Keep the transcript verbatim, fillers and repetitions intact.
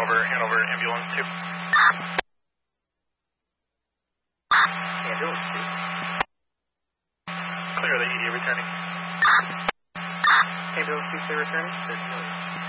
Hanover, Hanover, ambulance two. Ambulance two. Clear the E D returning. Ambulance two, say returning.